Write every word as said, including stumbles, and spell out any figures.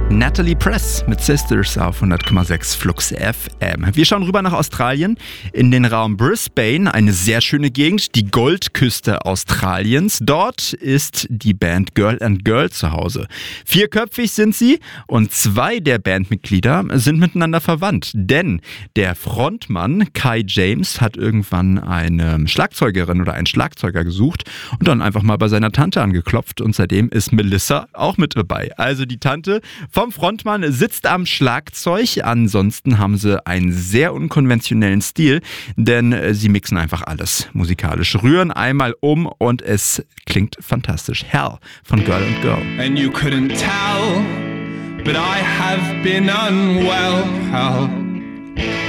Natalie Press mit Sisters auf hundert Komma sechs Flux F M. Wir schauen rüber nach Australien, in den Raum Brisbane, eine sehr schöne Gegend, die Goldküste Australiens. Dort ist die Band Girl and Girl zu Hause. Vierköpfig sind sie und zwei der Bandmitglieder sind miteinander verwandt. Denn der Frontmann Kai James hat irgendwann eine Schlagzeugerin oder einen Schlagzeuger gesucht und dann einfach mal bei seiner Tante angeklopft und seitdem ist Melissa auch mit dabei. Also die Tante vom Frontmann sitzt am Schlagzeug. Ansonsten haben sie einen sehr unkonventionellen Stil, denn sie mixen einfach alles musikalisch. Rühren einmal um und es klingt fantastisch. Hell von Girl and Girl. And you couldn't tell, but I have been unwell. Hell.